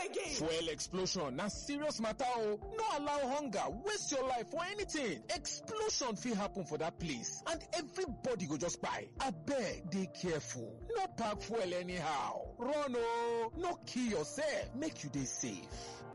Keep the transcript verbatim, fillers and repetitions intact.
again. Fuel explosion na serious matter o. No allow hunger waste your life for anything. Explosion fit happen for that place and everybody go just kpai. Abeg dey careful. No pack fuel anyhow. Run o. No kill yourself. Make you dey safe.